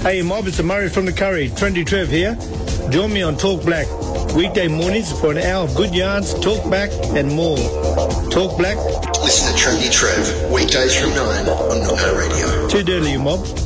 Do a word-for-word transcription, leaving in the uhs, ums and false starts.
Hey Mob, it's Murray from the Curry. Trendy Trev here. Join me on Talk Black. Weekday mornings for an hour of good yarns, talk back and more. Talk Black. Listen to Trendy Trev. Weekdays from nine on Notto Radio. Too dirty, you mob.